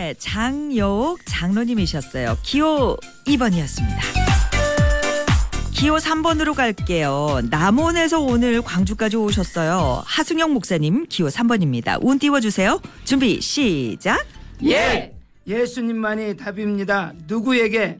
네, 장여옥 장로님이셨어요. 기호 2번이었습니다. 기호 3번으로 갈게요. 남원에서 오늘 광주까지 오셨어요. 하승영 목사님 기호 3번입니다. 운 띄워주세요. 준비 시작. 예. 예수님만이 답입니다. 누구에게?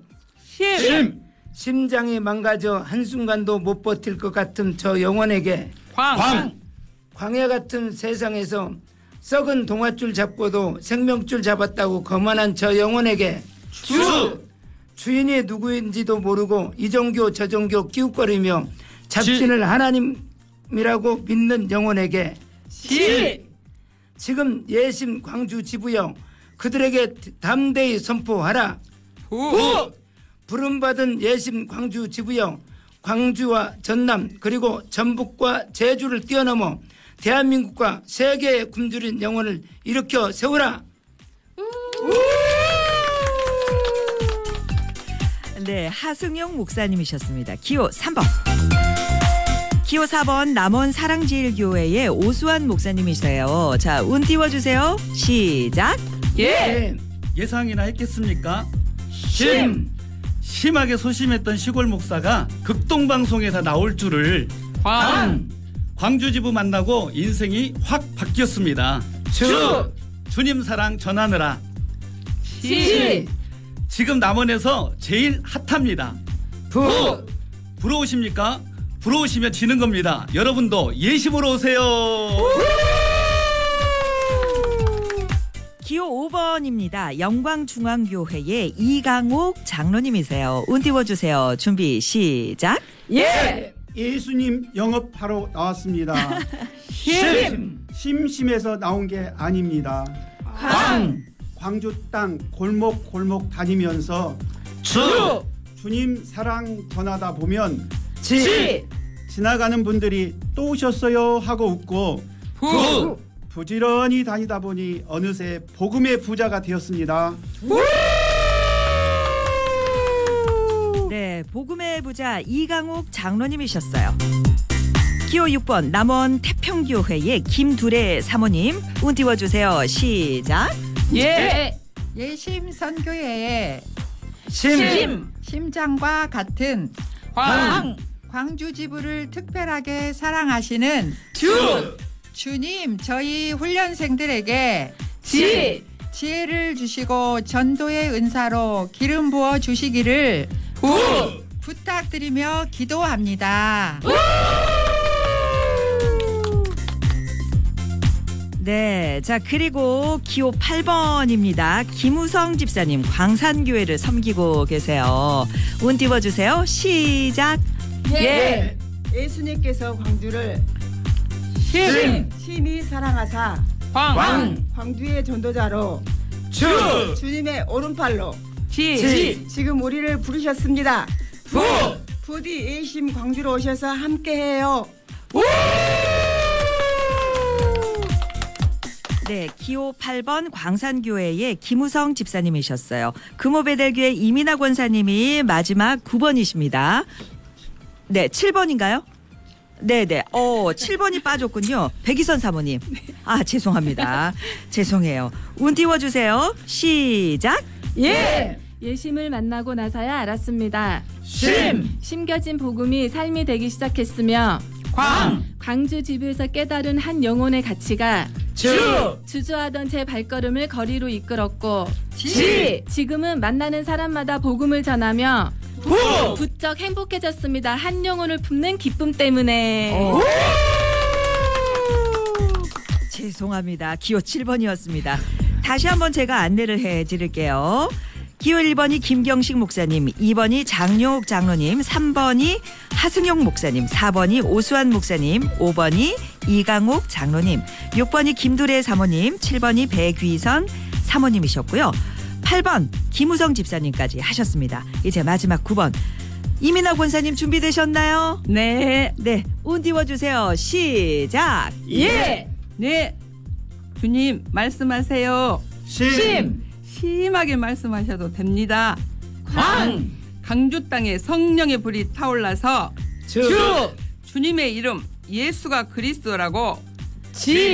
심장이 망가져 한순간도 못 버틸 것 같은 저 영혼에게. 광야 같은 세상에서 썩은 동아줄 잡고도 생명줄 잡았다고 거만한 저 영혼에게. 주인이 누구인지도 모르고 이 종교 저 종교 끼웃거리며 잡신을 하나님이라고 믿는 영혼에게. 지금 예심 광주 지부여 그들에게 담대히 선포하라. 부름받은 예심 광주 지부여 광주와 전남 그리고 전북과 제주를 뛰어넘어 대한민국과 세계에 굶주린 영혼을 일으켜 세우라. 네, 하승영 목사님이셨습니다. 기호 3번. 기호 4번 남원 사랑제일교회의 오수환 목사님이세요. 자, 운 띄워주세요. 시작. 예. 예상이나 했겠습니까? 심하게 소심했던 시골 목사가 극동방송에서 나올 줄을 광주지부 만나고 인생이 확 바뀌었습니다. 주님 사랑 전하느라. 지금 남원에서 제일 핫합니다. 부러우십니까? 부러우시면 지는 겁니다. 여러분도 예심으로 오세요. 기호 5번입니다. 영광중앙교회의 이강옥 장로님이세요. 운 띄워주세요. 준비 시작. 예. 예수님 영업하러 나왔습니다. 심심해서 나온 게 아닙니다. 광주 땅 골목골목 다니면서 주님 사랑 전하다 보면 지나가는 분들이 또 오셨어요 하고 웃고 부지런히 다니다 보니 어느새 복음의 부자가 되었습니다. 네, 복음의 부자 이강옥 장로님이셨어요. 기호 6번 남원 태평교회의 김두래 사모님 운 띄워주세요. 시작. 예. 예심 선교회의 심장과 같은 광주 지부를 특별하게 사랑하시는 주님, 저희 훈련생들에게 지혜를 주시고 전도의 은사로 기름 부어 주시기를 부탁드리며 기도합니다. 네, 자 그리고 기호 8번입니다. 김우성 집사님 광산교회를 섬기고 계세요. 운 띄워주세요. 시작. 예. 예수님께서 광주를 심히 사랑하사 광주의 전도자로 주님의 오른팔로 지금 우리를 부르셨습니다. 부디 예심 광주로 오셔서 함께해요. 네, 기호 8번 광산교회의 김우성 집사님이셨어요. 금호배달교회 이민아 권사님이 마지막 9번이십니다. 네, 7번인가요? 네네. 7번이 빠졌군요. 백이선 사모님. 아, 죄송합니다. 죄송해요. 운 띄워주세요. 시작. 예. 예심을 만나고 나서야 알았습니다. 심겨진 복음이 삶이 되기 시작했으며 광주 지부에서 깨달은 한 영혼의 가치가 주저하던 제 발걸음을 거리로 이끌었고 지금은 만나는 사람마다 복음을 전하며 부쩍 행복해졌습니다. 한 영혼을 품는 기쁨 때문에. 죄송합니다. 기호 7번이었습니다. 다시 한번 제가 안내를 해드릴게요. 기호 1번이 김경식 목사님, 2번이 장용욱 장로님, 3번이 하승용 목사님, 4번이 오수환 목사님, 5번이 이강옥 장로님, 6번이 김두래 사모님, 7번이 백위선 사모님이셨고요. 8번 김우성 집사님까지 하셨습니다. 이제 마지막 9번 이민아 권사님 준비되셨나요? 네. 네, 운 띄워주세요. 시작. 예. 네. 주님 말씀하세요. 심하게 말씀하셔도 됩니다. 강주 땅에 성령의 불이 타올라서 주님의 이름 예수가 그리스도라고